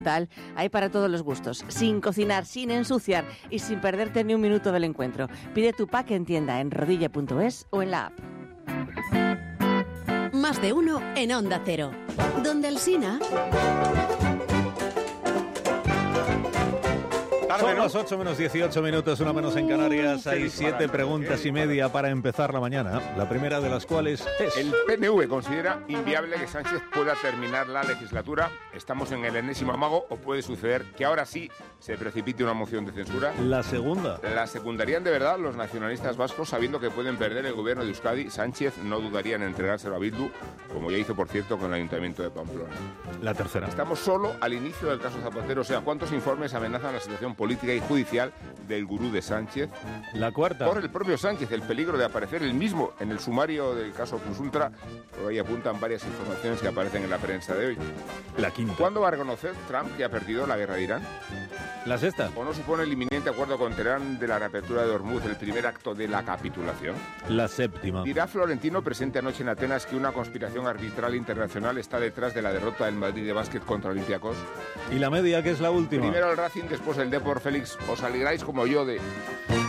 Hay para todos los gustos, sin cocinar, sin ensuciar y sin perderte ni un minuto del encuentro. Pide tu pack en tienda en rodilla.es o en la app. Más de uno en Onda Cero. Donde Alsina. Son las 8 menos 18 minutos, una menos en Canarias. Hay 7 preguntas y media para empezar la mañana. La primera de las cuales es... El PNV considera inviable que Sánchez pueda terminar la legislatura. Estamos en el enésimo amago, o puede suceder que ahora sí se precipite una moción de censura. La segunda. ¿La secundarían de verdad los nacionalistas vascos sabiendo que pueden perder el gobierno de Euskadi? Sánchez no dudaría en entregárselo a Bildu, como ya hizo, por cierto, con el Ayuntamiento de Pamplona. La tercera. Estamos solo al inicio del caso Zapatero. O sea, ¿cuántos informes amenazan la situación política y judicial del gurú de Sánchez? La cuarta. Por el propio Sánchez, el peligro de aparecer él mismo en el sumario del caso Plus Ultra. Por ahí apuntan varias informaciones que aparecen en la prensa de hoy. La quinta. ¿Cuándo va a reconocer Trump que ha perdido la guerra de Irán? La sexta. ¿O no supone el inminente acuerdo con Teherán de la reapertura de Hormuz el primer acto de la capitulación? La séptima. Dirá Florentino, presente anoche en Atenas, que una conspiración arbitral internacional está detrás de la derrota del Madrid de básquet contra Olympiacos. Y la media, que es la última. Primero el Racing, después el Depor. Félix, os alegráis como yo de...